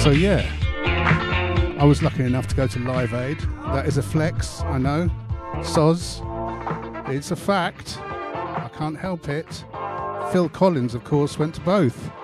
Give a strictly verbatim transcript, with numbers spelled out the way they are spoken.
So yeah, I was lucky enough to go to Live Aid. That is a flex, I know. Soz. It's a fact. I can't help it. Phil Collins, of course, went to both.